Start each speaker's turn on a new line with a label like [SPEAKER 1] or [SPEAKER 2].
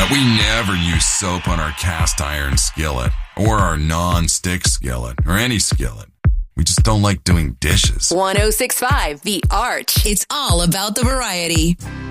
[SPEAKER 1] that we never use soap on our cast iron skillet or our non-stick skillet or any skillet. We just don't like doing dishes.
[SPEAKER 2] 106.5 The Arch.
[SPEAKER 3] It's all about the variety.